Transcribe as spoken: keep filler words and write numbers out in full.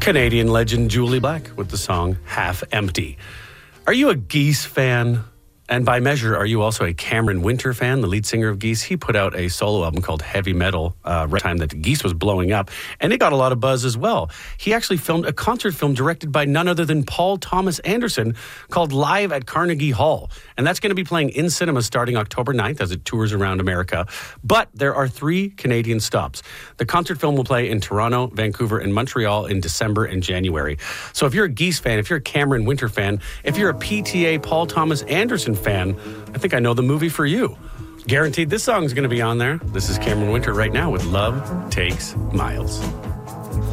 Canadian legend Julie Black with the song Half Empty. Are you a Geese fan? And by measure, are you also a Cameron Winter fan, the lead singer of Geese? He put out a solo album called Heavy Metal uh, right time that Geese was blowing up, and it got a lot of buzz as well. He actually filmed a concert film directed by none other than Paul Thomas Anderson called Live at Carnegie Hall, and that's going to be playing in cinemas starting October ninth as it tours around America. But there are three Canadian stops. The concert film will play in Toronto, Vancouver, and Montreal in December and January. So if you're a Geese fan, if you're a Cameron Winter fan, if you're a P T A Paul Thomas Anderson fan, I think I know the movie for you. Guaranteed this song's going to be on there. This is Cameron Winter right now with Love Takes Miles.